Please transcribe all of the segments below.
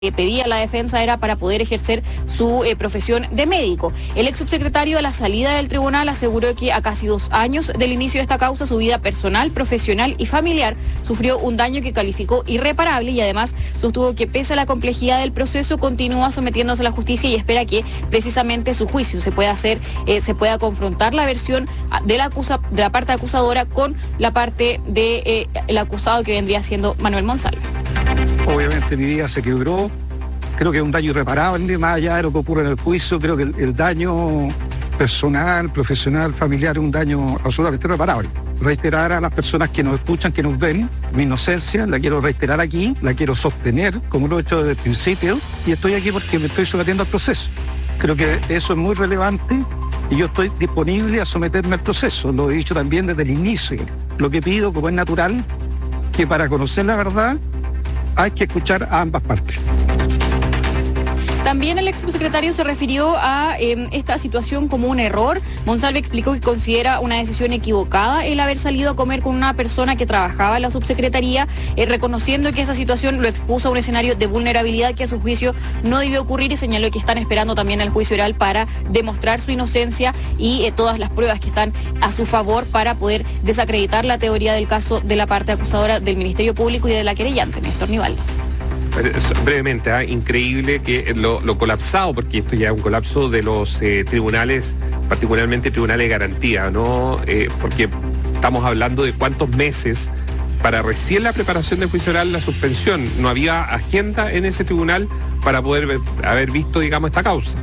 pedía la defensa era para poder ejercer su profesión de médico. El ex subsecretario a la salida del tribunal aseguró que a casi 2 años del inicio de esta causa su vida personal, profesional y familiar sufrió un daño que calificó irreparable y además sostuvo que pese a la complejidad del proceso continúa sometiéndose a la justicia y espera que precisamente su juicio se pueda hacer, se pueda confrontar la versión de la parte acusadora con la parte del acusado que vendría siendo Manuel Monsalve. Obviamente mi vida se quebró, creo que es un daño irreparable, más allá de lo que ocurre en el juicio, creo que el daño personal, profesional, familiar es un daño absolutamente irreparable. Reiterar a las personas que nos escuchan, que nos ven, mi inocencia, la quiero reiterar aquí, la quiero sostener, como lo he hecho desde el principio, y estoy aquí porque me estoy sometiendo al proceso. Creo que eso es muy relevante y yo estoy disponible a someterme al proceso, lo he dicho también desde el inicio. Lo que pido, como es natural, que para conocer la verdad, hay que escuchar a ambas partes. También el ex subsecretario se refirió a esta situación como un error. Monsalve explicó que considera una decisión equivocada el haber salido a comer con una persona que trabajaba en la subsecretaría, reconociendo que esa situación lo expuso a un escenario de vulnerabilidad que a su juicio no debió ocurrir y señaló que están esperando también el juicio oral para demostrar su inocencia y todas las pruebas que están a su favor para poder desacreditar la teoría del caso de la parte acusadora del Ministerio Público y de la querellante, Néstor Nivaldo. Brevemente, increíble que lo colapsado, porque esto ya es un colapso de los tribunales, particularmente tribunales de garantía, ¿no? Porque estamos hablando de cuántos meses para recién la preparación del juicio oral, la suspensión. No había agenda en ese tribunal para poder haber visto, digamos, esta causa.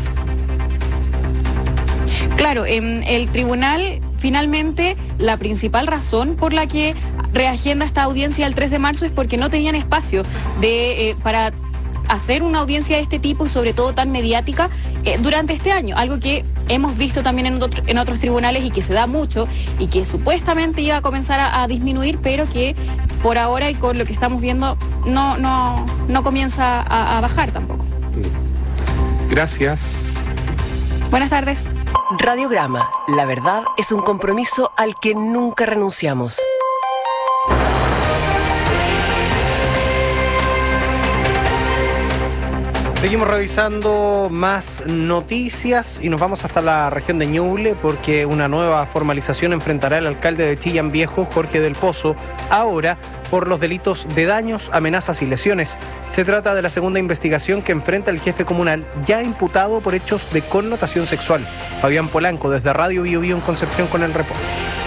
Claro, el tribunal finalmente la principal razón por la que reagenda esta audiencia el 3 de marzo es porque no tenían espacio para hacer una audiencia de este tipo y sobre todo tan mediática durante este año, algo que hemos visto también en otros tribunales y que se da mucho y que supuestamente iba a comenzar a disminuir, pero que por ahora y con lo que estamos viendo no comienza a bajar tampoco. Gracias. Buenas tardes. Radiograma, la verdad es un compromiso al que nunca renunciamos. Seguimos revisando más noticias y nos vamos hasta la región de Ñuble porque una nueva formalización enfrentará al alcalde de Chillán Viejo, Jorge del Pozo, ahora por los delitos de daños, amenazas y lesiones. Se trata de la segunda investigación que enfrenta el jefe comunal ya imputado por hechos de connotación sexual. Fabián Polanco desde Radio Bio Bio en Concepción con el reporte.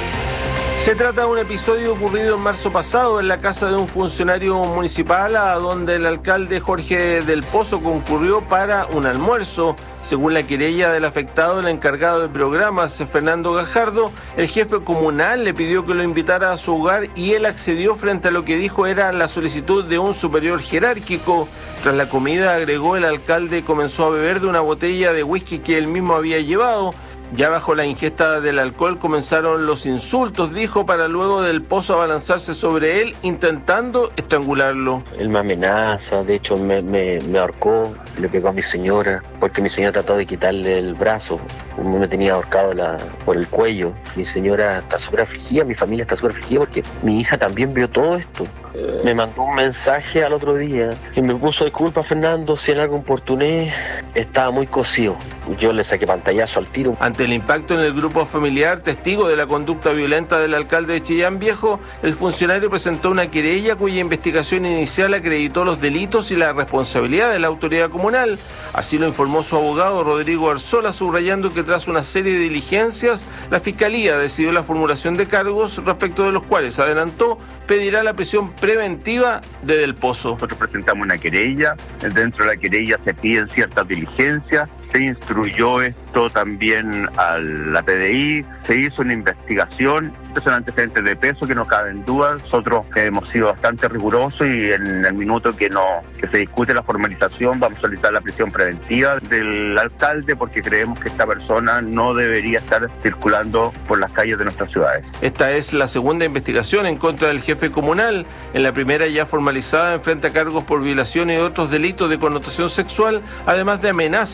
Se trata de un episodio ocurrido en marzo pasado en la casa de un funcionario municipal a donde el alcalde Jorge del Pozo concurrió para un almuerzo. Según la querella del afectado, el encargado de programas, Fernando Gajardo, el jefe comunal le pidió que lo invitara a su hogar y él accedió frente a lo que dijo era la solicitud de un superior jerárquico. Tras la comida, agregó, el alcalde comenzó a beber de una botella de whisky que él mismo había llevado. Ya bajo la ingesta del alcohol comenzaron los insultos, dijo, para luego del Pozo abalanzarse sobre él intentando estrangularlo. Él me amenaza, de hecho me ahorcó, le pegó a mi señora, porque mi señora trató de quitarle el brazo, me tenía ahorcado por el cuello. Mi señora está súper afligida, mi familia está súper afligida porque mi hija también vio todo esto. Me mandó un mensaje al otro día y me puso disculpa, Fernando, si en algo importuné, estaba muy cocido. Yo le saqué pantallazo al tiro. Ante el impacto en el grupo familiar, testigo de la conducta violenta del alcalde de Chillán Viejo, el funcionario presentó una querella cuya investigación inicial acreditó los delitos y la responsabilidad de la autoridad comunal. Así lo informó su abogado Rodrigo Arzola, subrayando que tras una serie de diligencias, la Fiscalía decidió la formulación de cargos respecto de los cuales, adelantó, pedirá la prisión preventiva de Del Pozo. Nosotros presentamos una querella, dentro de la querella se piden ciertas diligencias, se instruyó esto también a la PDI, se hizo una investigación, son antecedentes de peso que no caben dudas. Nosotros hemos sido bastante rigurosos y en el minuto que se discute la formalización vamos a solicitar la prisión preventiva del alcalde porque creemos que esta persona no debería estar circulando por las calles de nuestras ciudades. Esta es la segunda investigación en contra del jefe comunal. En la primera, ya formalizada, enfrenta cargos por violación y otros delitos de connotación sexual, además de amenazas de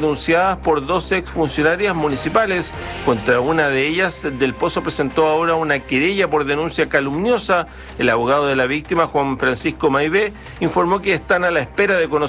denunciadas por 2 exfuncionarias municipales. Contra una de ellas, Del Pozo presentó ahora una querella por denuncia calumniosa. El abogado de la víctima, Juan Francisco Maibé, informó que están a la espera de conocer